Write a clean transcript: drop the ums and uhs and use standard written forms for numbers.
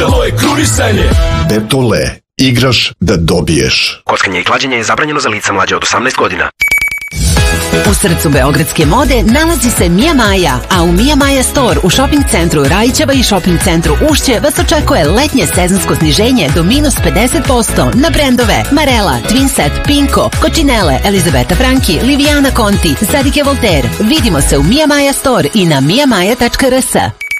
počelo je krunisanje. Betole, igraš da dobiješ. Kockanje i klađenje je zabranjeno za lica mlađe od 18 godina. U srcu beogradske mode nalazi se Mia Maja, a u Mia Maja Store u shopping centru Rajićeva i shopping centru Ušće vas očekuje letnje sezonsko sniženje do minus 50% na brendove Marella, Twinset, Pinko, Cocinelle, Elizabeta Franchi, Liviana Conti, Zadike Voltaire. Vidimo se u Mia Maja Store i na miamaja.rs.